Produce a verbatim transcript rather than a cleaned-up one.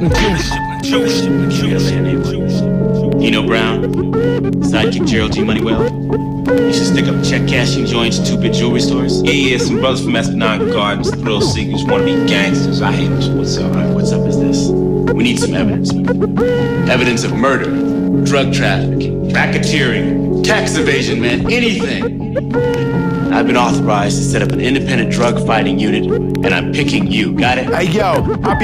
Eno Brown, sidekick Gerald G. Moneywell. You should stick up check cashing joints, two-bit jewelry stores. Yeah, yeah, some brothers from Esplanade Gardens, thrill seekers, wanna be gangsters. I hate them. What's up? All right, what's up is this? We need some evidence. Evidence of murder, drug trafficking, racketeering, tax evasion, man, anything. I've been authorized to set up an independent drug fighting unit, and I'm picking you. Got it? Hey, yo, I be